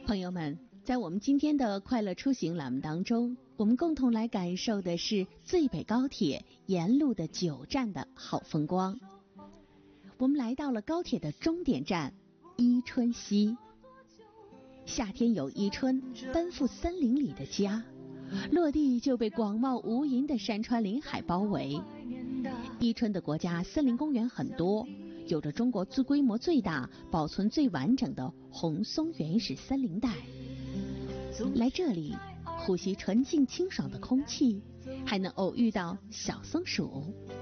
朋友们，在我们今天的快乐出行栏目当中，我们共同来感受的是最北高铁沿路的9站的好风光。我们来到了高铁的终点站伊春西。夏天有伊春，奔赴森林里的家，落地就被广袤无垠的山川林海包围。伊春的国家森林公园很多，有着中国规模最大、保存最完整的红松原始森林带。来这里呼吸纯净清爽的空气，还能偶遇到小松鼠。